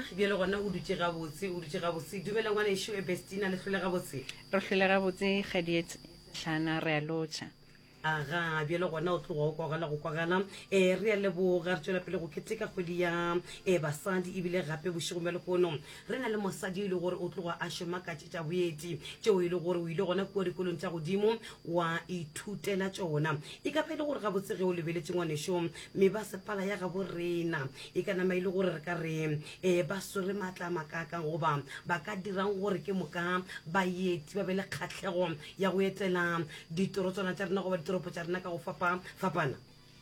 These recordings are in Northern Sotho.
bjale gona o dutse gabotse dumela ngwana ešo e bestina le hlole gabotse re hlole gabotse kgadiet hlana re a lotša aga bjale gona o tloga go kwagala re ya leboga re tšwela pele go keteka kgwedi ya basadi ebile gape bošego bja lekono re na le mosadi e le gore o tloga a šoma ka tša boeti tšeo e le gore o ile gona kua dikolong tša godimo wa ithutela tšona e ka pele gore gabotse ge o lebeletse ngwanešo mme ba sepala ya gabo rena e ka nama e le gore re ka re ba swere maatla makakang goba ba ka dirang gore ke moka baeti ba be le kgatlhego ya go etela ditoro tsona tša rena goba toropo tša rena ka go fapana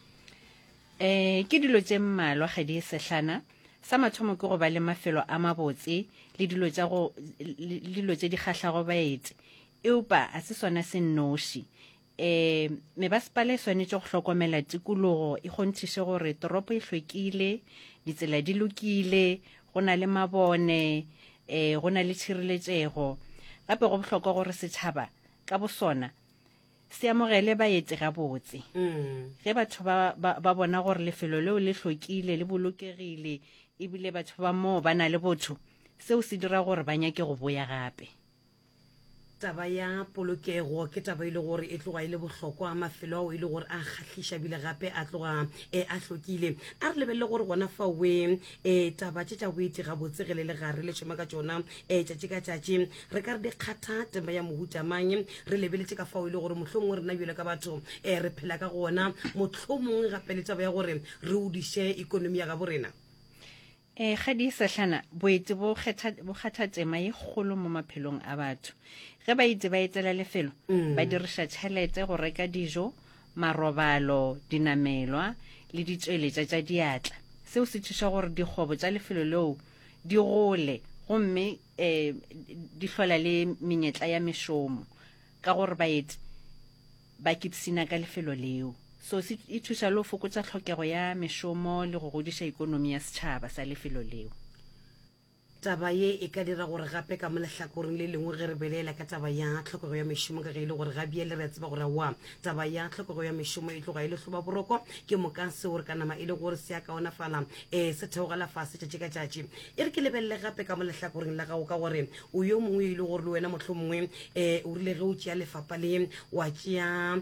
ke dilo tše mmalwa ga di sehlana sa mathomo ke go ba le mafelo a mabotse le dilo tše di kgahlago baeti eupa a se sona se nnoši mebasepala e swanetše go hlokomela tikologo e kgonthiše gore toropo e hlwekile ditsela di lokile go na le mabone go na le tšhireletšego gape go bohlokwa gore setšhaba ka bosona se amogele baeti gabotse ge batho ba bona gore lefelo leo le hlokile le bolokegile ebile batho ba moo ba na le botho seo se dira gore ba nyake go boya gape taba ya polokego ke taba e le gore e tloga e le bohlokwa mafelo ao e le gore a kgahliša bile gape a tloga a hlokile a re lebelele gore gona fawe taba tše tša boeti gabotse ge le le gare le šoma ka tšona tšatši ka tšatši re ka re di kgatha tema ya mohutamang re lebeletse ka fao e le gore mohlomongwe rena bjele ka batho re phela ka gona mohlomongwe gape le taba ya gore re odiše ikonomi ya gabo rena ga di sehlana boeti bo kgatha tema e kgolo mo maphelong a batho ge baeti ba etela lefelo ba diriša tšhelete go reka dijo marobalo dinamelwa le ditšweletša tša diatla seo se thuša gore dikgobo tša lefelo leo di gole gomme di hlola le menyetla ya mešomo ka gore baeti ba kipsina ka lefelo leo so e thuša le go fokotša tlhokego ya mešomo le go godiša ikonomi ya setšhaba sa lefelo leo taba ye e ka dira gore gape ka mo lehlakoreng le lengwe ge re belela ka taba ya tlhokego ya mešomo ka ge e le gore ga biele re a tseba gore wa taba ya tlhokego ya mešomo e tloga e le hloba boroko ke moka se gore ka nama e le gore se ya kaonafala se theogela fase tšatši ka tšatši e re ke lebelele gape ka mo lehlakoreng la gago ka gore o yo mongwe e le gore le wena mohlomongwe o rile ge o tšea lefapa le wa tšea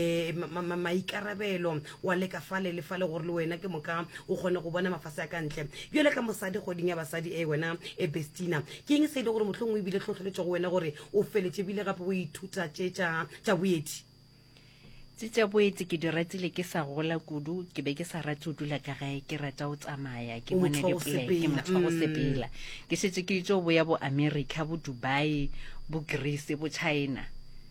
maikarabelo wa leka fale le fale gore le wena ke moka o kgone go bona mafase a ka ntle bjale ka mosadi kgoding ya basadi wena bestina ke eng se ile gore mohlomongwe ebile tlhotlholetša go wena gore o feletše bile gape o ithuta tša boeti tša boeti ke di ratile ke sa gola kudu ke be ke sa rate o dula ka gae ke rata o tsamaya ke mone dipoleke motho wa go sepela ke šetse ke itse o boya bo America bo Dubai bo Greece bo China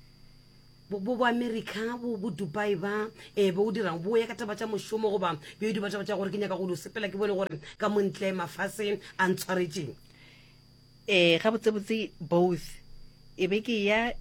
bo America bo Dubai ba bo dirang bo ya ka taba tša mošomo goba bjo di ba tša gore ke nyaka go lo sepela ke bone gore ka montle mafase a ntshwaretšeng ga botsebotse both e be ke ya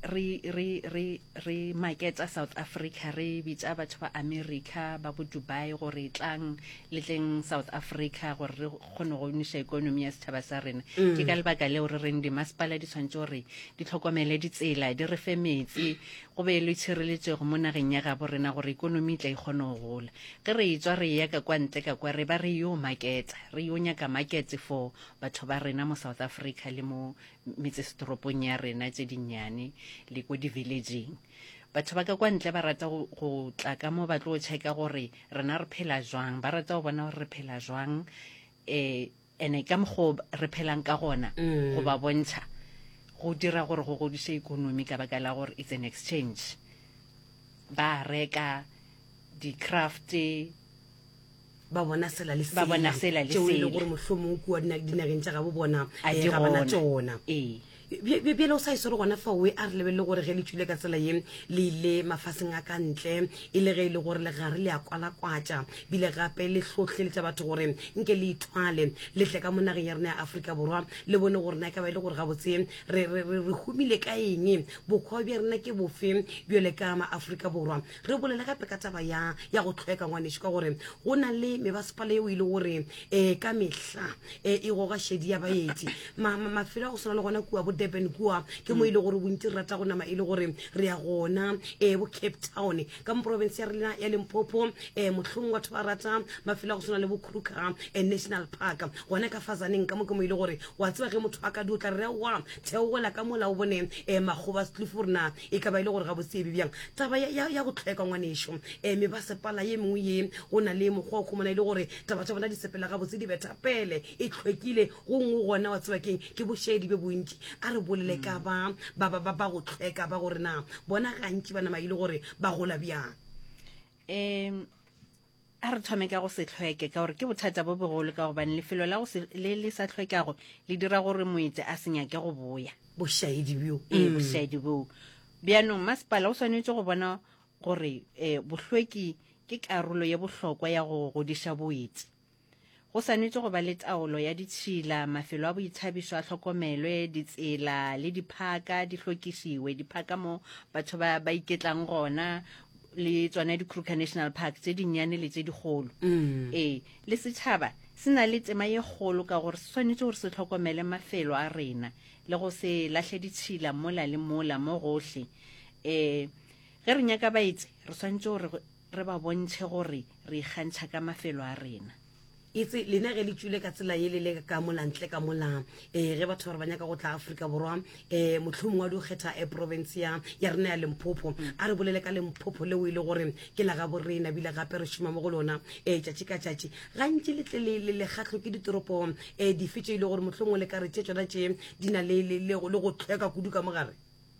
re marketa South Africa re bitša batho ba America ba bo Dubai gore tlang le tleng South Africa gore re kgone go uniša ikonomi ya setšhaba sa rena ke ka lebaka leo re reng dimasepala di tshwanetse gore di tlhokomele ditsela di re fe metsi go be le tšhireletšego mo nageng ya gabo rena gore ikonomi tla e kgone go gola ge re etswa re ya ka kwa ntle ka kwa re ba re yo marketa re yo nyaka markets for batho ba rena mo South Africa le mo metsesetoropong ya rena tše dinnyane le ko di-villageng batho ba ka kwa ntle ba rata go tla ka mo ba tlo checka gore rena re phela jwang ba rata go bona gore re phela jwang ene ka mokgwa re phelang ka gona go ba bontšha go dira gore go godiša ikonomi ka baka la gore it's an exchange ba reka di-craft ba bona sela le ba bona sela le tšeo e le gore mohlomong kua dinageng tša gabo bona ga bana tšona bjele o sa isore gona fawe a re lebelele gore ge le tšwile ka tsela ye le ile mafaseng a ka ntle e le ge e le gore le gare le a kwalakwatša bile gape le tlhotlheletša batho gore nke le ithwale le tle ka mo nageng ya rena ya Afrika Borwa le bone gore na ka ba e le gore gabotse re humile ka eng bokgwa bja rena ke bofe bjale ka ma-Afrika Borwa re bolele gape ka taba ya go tlhoeka ngwanešo ka gore go na le mebasepala eo e le gore ka mehla e goga šedi ya baeti mafelo a go swana le gona kua bo Durban kua ke mo ile gore bontsi re rata go nama ile gore re ya gona bo Cape Town ka mo province ya rena ya Limpopo mohlong batho ba rata mafelo go sona le bo Kruger National Park gona ka Fazaneng ka mo ile gore wa tswa ge motho a ka dutla re wa theola ka mola o bone magoba stlifurna e ka ba ile gore ga bosebi bjang taba ya go tlheka ngwanesho me ba sepala ye mengwe ye go na le mo go khomona ile gore taba tsa bona di sepela ga botse di beta pele e tlhwekile go ngwe gona wa tswa ke boshedi be bontsi a re bolele ka ba go tlheka ba gore na bona gantsi bana ma ile gore ba gola bjang a re thome ka go se tlhweke ka gore ke bothata bo bogolo ka gobane lefelo la go le sa tlhwekago le dira gore moetse a senyake go boya bošaedi bjo bošaedi boo bjanong masepala o swanetse go bona gore bohlweki ke karolo ya bohlokwa ya go godiša boetse go swanetse go ba le taolo ya ditšhila mafelo a boithabišo a tlhokomelwe ditsela le diphaka di hlwekišiwe diphaka mo batho ba iketlang gona le tsona di-Kruger National Park tse dinnyane le tse digolo le setšhaba se na le tema ye kgolo ka gore se tshwanetse gore se tlhokomele mafelo a rena le go se lahle ditšhila mola le mola mo gohle ge re nyaka baetse re tshwanetse gore re ba bontšhe gore re ikgantšha ka mafelo a rena itse lena ge le tswile ka tsela ye le ka molantle ka mola ge batho ba re ba nyaka go tla Afrika Borwa mohlomong wa di kgetha province ya rena ya Limpopo a re bolele ka Limpopo le o ile gore ke la ga borena bile gape re šoma mo go lona tšatši ka tšatši gantši le kgatlo ke ditoropo di fetše ile gore mohlomong le ka re tše tsona tše di na le go tlheka kudu ka mogare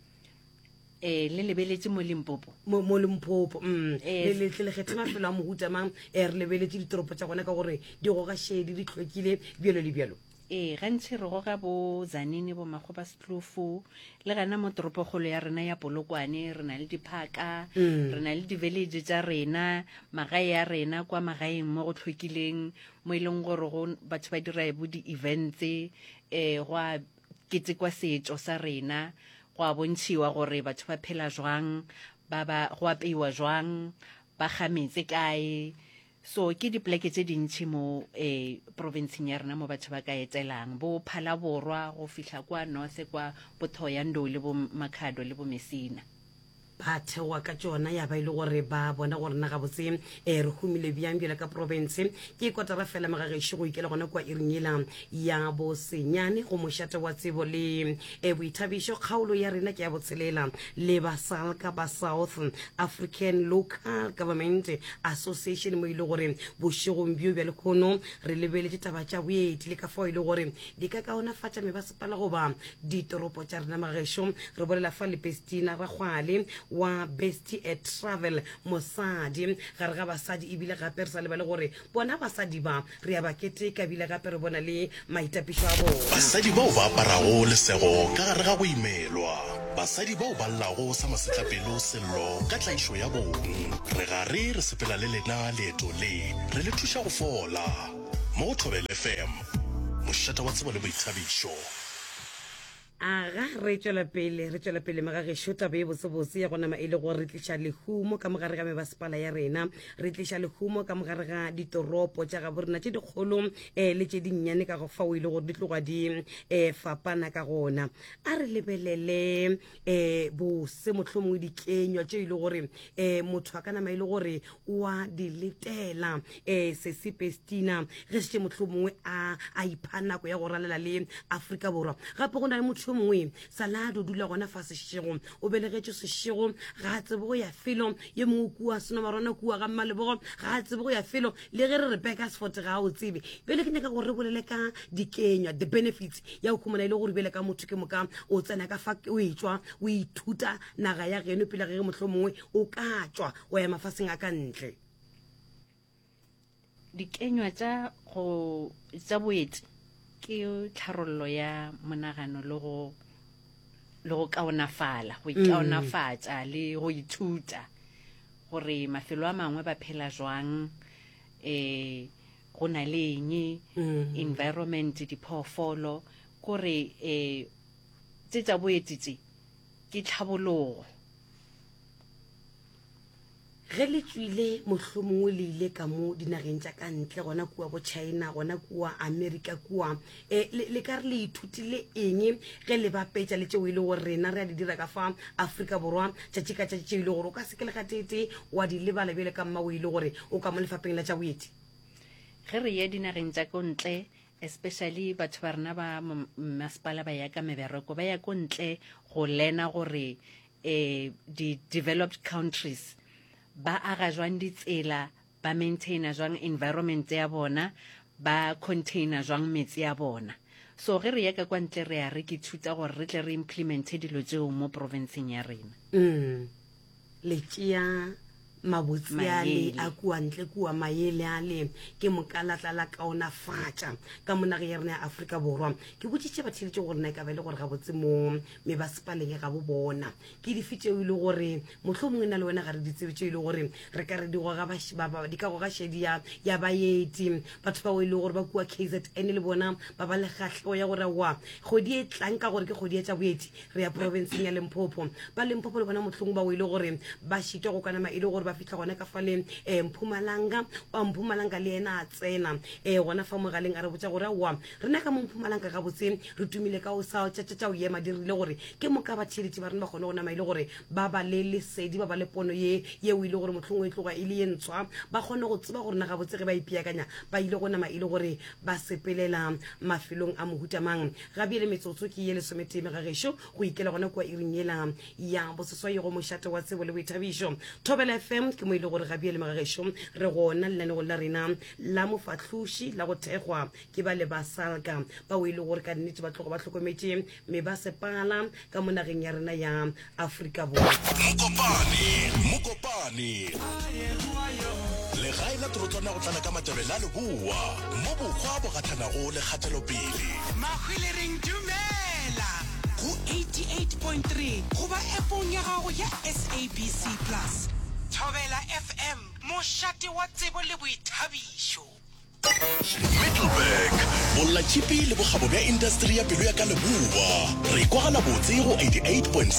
le lebeletse mo Limpopo mo Limpopo le kgethe mafelo a mohutamang re lebeletse ditoropo tša gona ka gore di goga shedi di tlhwekile bjalo le bjalo gantši re goga bo Zanini bo Magoba Setlofu le gana mo toropokgolo ya rena ya Polokwane re na le diphaka re na le di-village tša rena magae ya rena kwa magaeng mo go tlhwekileng mo e leng gore go batho ba dira bo di-events go a ketekwa setšo sa rena go a bontšhiwa gore batho ba phela jwang go apeiwa jwang ba gametse kae so ke dipleke tse dintšhi mo provinceng ya rena mo batho ba ka etelang bo Phala Borwa go fihla kwa north kwa bo Thohoyandou le bo Makhado le bo Messina ba thewa ka tsona ya ba ile gore ba bona gore na ga botse re humile bjang bjela ka province ke kotara fela magagešo go ikela gona kwa iringela ya bo Senyane go mošate wa tsebo le boithabišo kgaolo ya rena ke ya botshelela le basalka ba South African Local Government Association mo ile gore bošegong bjo bja lekgono re lebeletse taba tša boeti le ka fao ile gore di ka kaonafatša mebasepala goba ditoropo tša rena magagešo re bolela fa le Pestina Ragwale wa Bestie Travel mosadi gare ga basadi ebile gape re sa lebale gore bona basadi ba re ya ba keteka ebile gape re bona le maitapišo a bona basadi bao ba aparago lesego ka gare ga go imelwa basadi bao ba llago sa masetlapelo sello ka tlaišo ya bong re gare re sepela le lena leeto le re le thuša go fola mo Thobela FM mošata wa tsebo le boithabišo aga re tšwela pele magagešo taba e botsebotse ya gona ma e le gore re tliša lehumo ka mogare ga mebasepala ya rena re tliša lehumo ka mogare ga ditoropo tša ga borena tše dikgolo le tše dinnyane ka go fa o ile gore di tloga di fapana ka gona a re lebelele bose mohlomongwe dikenywa tše e le gore motho a ka nama e le gore o a di letela Sesi Pestina ge se mohlomongwe a ipha nako ya go ralela le Afrika Borwa gape go na le motho mongwe salado dula gona fa sešego o belegetše sešego ga a tsebe go ya felo ye mongwe kua seno marwana kua ga mmalebogo ga a tsebe go ya felo le ge re re Bakersfort ga o tsebe bele ke nyaka gore re bolele ka dikenywa the benefits ya go khumana ile gore bele ka motho ke moka o tsena ka fa o etswa o ithuta naga ya geno pele ge motlho mongwe o ka tswa o ya mafaseng a ka ntle dikenywa tša boeti ke tlharollo ya monagano le go kaonafala go ikaonafatša le go ithuta gore mafelo a mangwe ba phela jwang go na le eng environment diphoofolo kore tse tša boetitse ke tlhabologo ge le tswile mohlomongwe le ile ka mo dinageng tša ka ntle gona kua bo China gona kua America kua le ka re le ithutile eng ge le bapetša le tšeo e le gore rena re a di dira ka fa Afrika Borwa tšatši ka tšatši tšeo e le gore o ka seke le gatete wa di lebala bjale ka mmao e le gore o ka mo lefapeng la tša boeti ge re ye dinageng tša ko ntle especially batho ba rena ba masepala ba ya ka mebereko ba ya ko ntle go lena gore di-developed countries ba aga jwang ditsela ba maintaina jwang environment ya bona ba containa jwang metsi ya bona so ge re ya ka kwa ntle re ya re ke thuta gore re tle re implemente dilo tseo mo provinceng ya rena le tšea mabotse ale a kua ntle kua maele ale ke mokalatlala kaonafatša ka monage ya rena ya Afrika Borwa ke botsitše batheletše gore na ka ba le gore ga botse mo mebasepaleng ga bo bona ke di fitšeo e le gore mohlomongwe na le wena ga re di tsebe tšeo e le gore re ka re di ka goga šedi ya baeti batho bao e le gore ba kua KZN le bona ba ba le kgahlego ya gore wa kgodi e tlang ka gore ke kgodi ya tša boeti re ya provinceng ya Limpopo ba Limpopo le bona mohlomongwe bao e le gore ba šitwa go kanama e le gore ba fitla gona ka fale Mpumalanga wa Mpumalanga le ena a tsena gona fa mogaleng a re botsa gore wa rena ka mo Mpumalanga ga botse re tumile ka o sa tša o yema di rile gore ke moka ba tšheletse ba rena ba gona go nama e le gore ba ba le lesedi ba ba le pono ye o ile gore mohlongwe e tloga e le ye ntshwa ba kgone go tseba gore na ga botse ge ba ipeakanya ba ile go nama e le gore ba sepelela mafelong a mohutamang ga bile metsotso ke ye lesometeme ga gešo go ikela gona kwa iring yela ya boseswa ye go mošate wa tsebo le boithabišo Thobela FM ke mo ile gore ga bile magagešo re gona le lane go la rena la mofatlhoši la go thekgwa ke ba le basalka ba o ile gore ka nnete ba tlogo ba tlhokometse me ba sepala ka monageng ya rena ya Afrika Borwa Mokopane le gae la trotswana go tlana ka matebela le bua mo bokgwa bo gatlhanago le kgatelopele Mahwelereng dumela go 88.3 go ba appong ya gago ya SABC Plus Thobela FM mošate wa tsebo le boithabišo Middleburg bolla chipi le bogabo bja industry ya pelo ya ka lebua re ikwaga la botse go 88.7